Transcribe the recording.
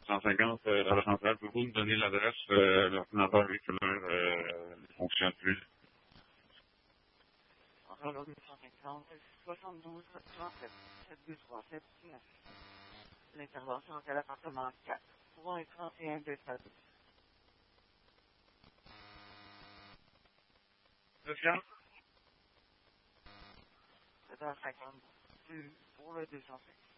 150 à la centrale. Pouvez-vous me donner l'adresse? L'ordinateur auriculaire ne fonctionne plus. Alors, 250, 72, 37, 7237, 9. L'intervention est à l'appartement 4, 3 et 31 de Paris. Monsieur? 7h52 pour le 205.